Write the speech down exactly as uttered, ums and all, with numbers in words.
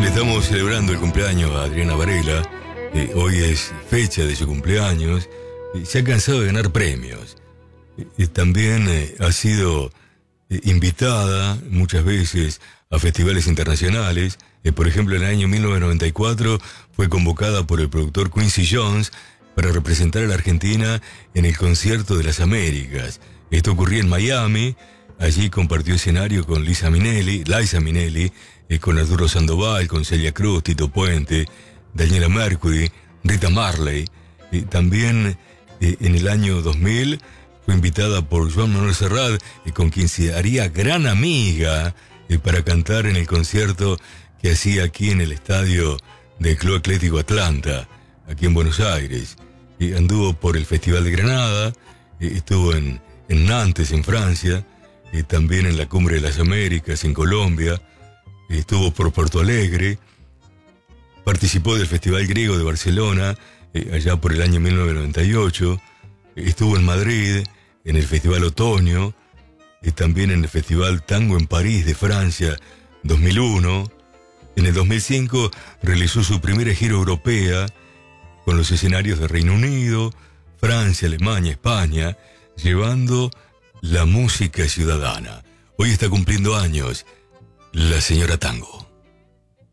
estamos celebrando el cumpleaños a Adriana Varela. Eh, hoy es fecha de su cumpleaños. Eh, se ha cansado de ganar premios. Eh, también eh, ha sido eh, invitada muchas veces a festivales internacionales. Eh, por ejemplo, en el año mil novecientos noventa y cuatro fue convocada por el productor Quincy Jones para representar a la Argentina en el Concierto de las Américas. Esto ocurría en Miami. Allí compartió escenario con Liza Minnelli, Liza Minnelli, eh, con Arturo Sandoval, con Celia Cruz, Tito Puente, Daniela Mercury, Rita Marley. Eh, también eh, en el año dos mil fue invitada por Joan Manuel Serrat, eh, con quien se haría gran amiga, eh, para cantar en el concierto que hacía aquí en el estadio del Club Atlético Atlanta, aquí en Buenos Aires. Eh, anduvo por el Festival de Granada, eh, estuvo en, en Nantes, en Francia, eh, también en la Cumbre de las Américas, en Colombia, eh, estuvo por Porto Alegre, participó del Festival Griego de Barcelona, eh, allá por el año mil novecientos noventa y ocho, eh, estuvo en Madrid, en el Festival Otoño, eh, también en el Festival Tango en París de Francia, dos mil uno. En el dos mil cinco realizó su primera gira europea con los escenarios de Reino Unido, Francia, Alemania, España, llevando la música ciudadana. Hoy está cumpliendo años la señora Tango.